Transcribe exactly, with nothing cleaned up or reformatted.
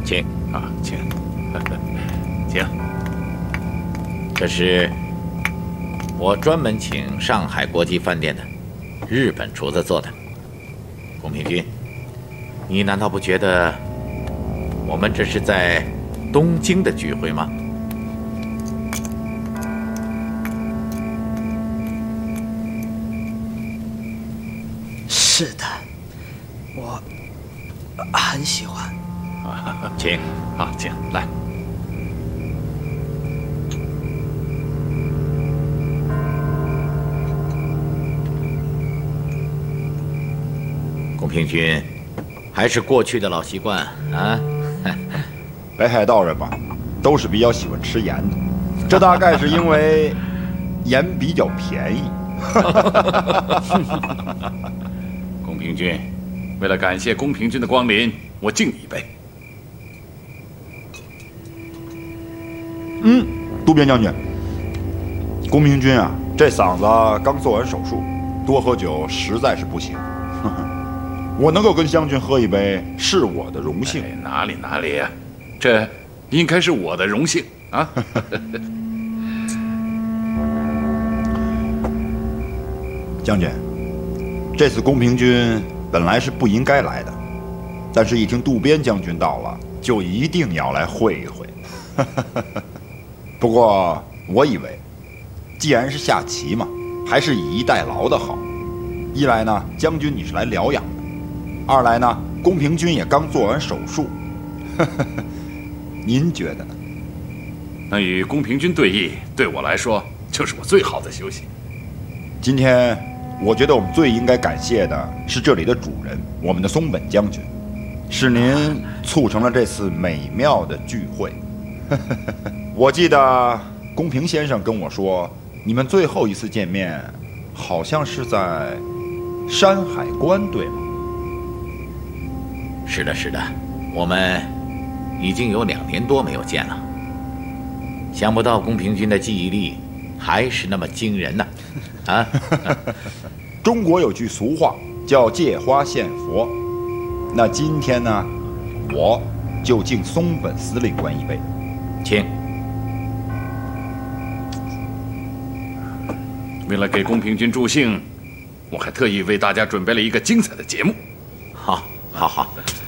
请啊，请，请。 这是我专门请上海国际饭店的日本厨子做的。宫平君，你难道不觉得我们这是在东京的聚会吗？ 是的，我很喜欢。 啊，请， 啊，请来。 宫平君，还是过去的老习惯啊。 北海道人嘛，都是比较喜欢吃盐的，这大概是因为盐比较便宜。 宫平君，为了感谢宫平君的光临，我敬你一杯。 嗯，渡边将军，宫平君啊，这嗓子刚做完手术，多喝酒实在是不行。我能够跟将军喝一杯，是我的荣幸。 哎、哪里哪里呀、啊，这应该是我的荣幸啊！ 将军，这次宫平君本来是不应该来的，但是一听渡边将军到了，就一定要来会一会。不过我以为，既然是下棋嘛，还是以逸待劳的好。一来呢，将军你是来疗养的；二来呢，宫平君也刚做完手术。您觉得呢？ 能与宫平君对弈，对我来说就是我最好的休息。 今天，我觉得我们最应该感谢的是这里的主人，我们的松本将军，是您促成了这次美妙的聚会。我记得宫平先生跟我说，你们最后一次见面，好像是在山海关，对吗？ 是的，是的，我们已经有两年多没有见了。想不到宫平君的记忆力还是那么惊人呢、啊！啊， 中国有句俗话叫借花献佛，那今天呢，我就敬松本司令官一杯， 请。 为了给宫平君助兴，我还特意为大家准备了一个精彩的节目。 好，好，好。